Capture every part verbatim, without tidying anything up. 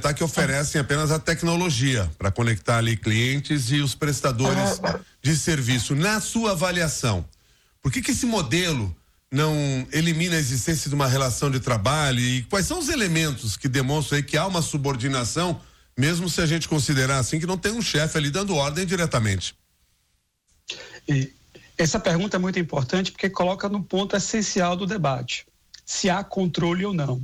notar que oferecem apenas a tecnologia para conectar ali clientes e os prestadores de serviço. Na sua avaliação, por que que esse modelo não elimina a existência de uma relação de trabalho e quais são os elementos que demonstram aí que há uma subordinação, mesmo se a gente considerar assim que não tem um chefe ali dando ordem diretamente? E essa pergunta é muito importante porque coloca no ponto essencial do debate, se há controle ou não.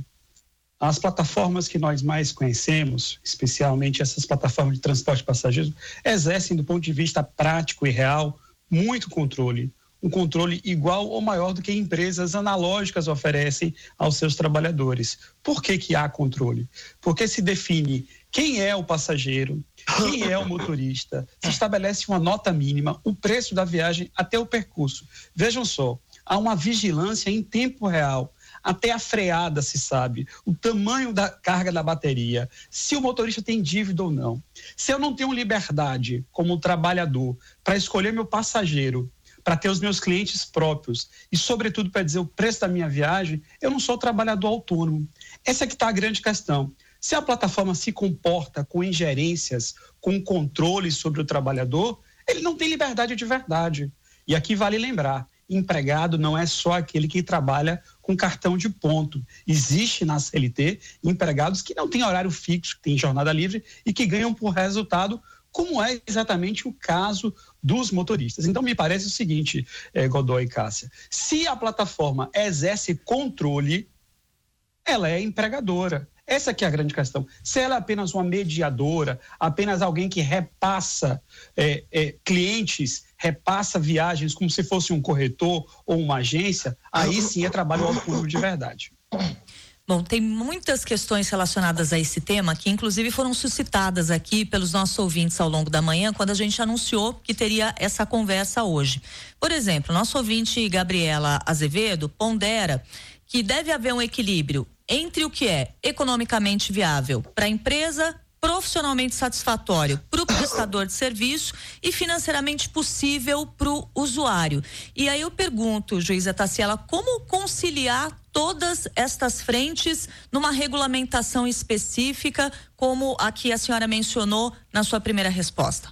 As plataformas que nós mais conhecemos, especialmente essas plataformas de transporte de passageiros, exercem do ponto de vista prático e real muito controle. Um controle igual ou maior do que empresas analógicas oferecem aos seus trabalhadores. Por que que há controle? Porque se define quem é o passageiro, quem é o motorista, se estabelece uma nota mínima, o preço da viagem até o percurso. Vejam só, há uma vigilância em tempo real. Até a freada se sabe, o tamanho da carga da bateria, se o motorista tem dívida ou não. Se eu não tenho liberdade como trabalhador para escolher meu passageiro, para ter os meus clientes próprios e, sobretudo, para dizer o preço da minha viagem, eu não sou trabalhador autônomo. Essa é que está a grande questão. Se a plataforma se comporta com ingerências, com controle sobre o trabalhador, ele não tem liberdade de verdade. E aqui vale lembrar, empregado não é só aquele que trabalha com cartão de ponto. Existe na C L T empregados que não têm horário fixo, que têm jornada livre e que ganham por resultado, como é exatamente o caso dos motoristas. Então, me parece o seguinte, eh, Godoy e Cássia, se a plataforma exerce controle, ela é empregadora. Essa que é a grande questão. Se ela é apenas uma mediadora, apenas alguém que repassa é, é, clientes, repassa viagens como se fosse um corretor ou uma agência, aí sim é trabalho autônomo de verdade. Bom, tem muitas questões relacionadas a esse tema que inclusive foram suscitadas aqui pelos nossos ouvintes ao longo da manhã, quando a gente anunciou que teria essa conversa hoje. Por exemplo, nosso ouvinte Gabriela Azevedo pondera que deve haver um equilíbrio entre o que é economicamente viável para a empresa, profissionalmente satisfatório para o prestador de serviço e financeiramente possível para o usuário. E aí eu pergunto, juíza Taciela, como conciliar todas estas frentes numa regulamentação específica, como a que a senhora mencionou na sua primeira resposta?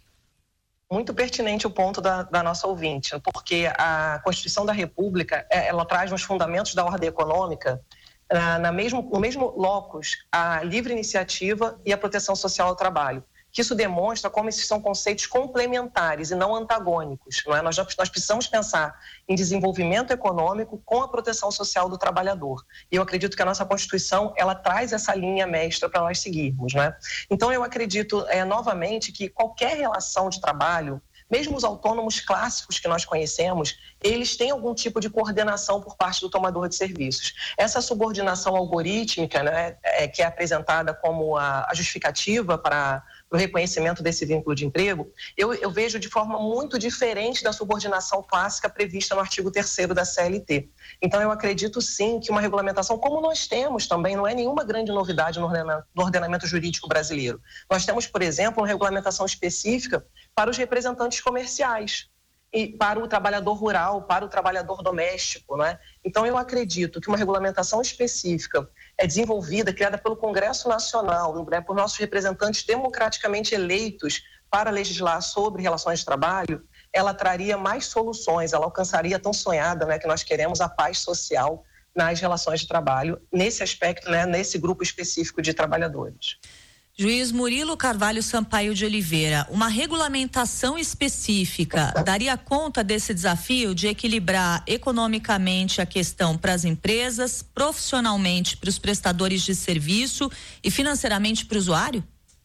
Muito pertinente o ponto da, da nossa ouvinte, porque a Constituição da República, ela traz nos fundamentos da ordem econômica, na, na mesmo, no mesmo locus, a livre iniciativa e a proteção social ao trabalho. Que isso demonstra como esses são conceitos complementares e não antagônicos. Não é? nós, nós precisamos pensar em desenvolvimento econômico com a proteção social do trabalhador. E eu acredito que a nossa Constituição, ela traz essa linha mestra para nós seguirmos. Não é? Então, eu acredito, é, novamente, que qualquer relação de trabalho, mesmo os autônomos clássicos que nós conhecemos, eles têm algum tipo de coordenação por parte do tomador de serviços. Essa subordinação algorítmica, né, é, que é apresentada como a, a justificativa para o reconhecimento desse vínculo de emprego, eu, eu vejo de forma muito diferente da subordinação clássica prevista no artigo terceiro da C L T. Então, eu acredito sim que uma regulamentação, como nós temos também, não é nenhuma grande novidade no ordenamento, no ordenamento jurídico brasileiro. Nós temos, por exemplo, uma regulamentação específica para os representantes comerciais e para o trabalhador rural, para o trabalhador doméstico, né? Então, eu acredito que uma regulamentação específica é desenvolvida, criada pelo Congresso Nacional, né, por nossos representantes democraticamente eleitos para legislar sobre relações de trabalho, ela traria mais soluções, ela alcançaria a tão sonhada, né, que nós queremos a paz social nas relações de trabalho, nesse aspecto, né, nesse grupo específico de trabalhadores. Juiz Murilo Carvalho Sampaio de Oliveira, uma regulamentação específica daria conta desse desafio de equilibrar economicamente a questão para as empresas, profissionalmente para os prestadores de serviço e financeiramente para o usuário?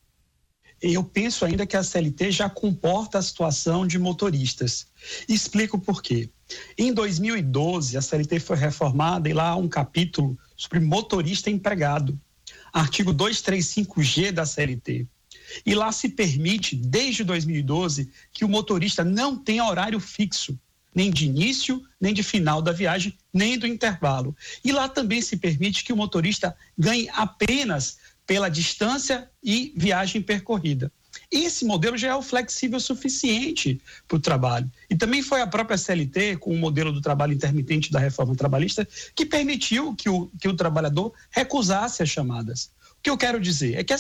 Eu penso ainda que a C L T já comporta a situação de motoristas. Explico por quê. Em dois mil e doze, a C L T foi reformada e lá há um capítulo sobre motorista empregado. Artigo duzentos e trinta e cinco G da C L T. E lá se permite, desde dois mil e doze, que o motorista não tenha horário fixo, nem de início, nem de final da viagem, nem do intervalo. E lá também se permite que o motorista ganhe apenas pela distância e viagem percorrida. Esse modelo já é o flexível suficiente para o trabalho. E também foi a própria C L T, com o modelo do trabalho intermitente da reforma trabalhista, que permitiu que o, que o trabalhador recusasse as chamadas. O que eu quero dizer é que a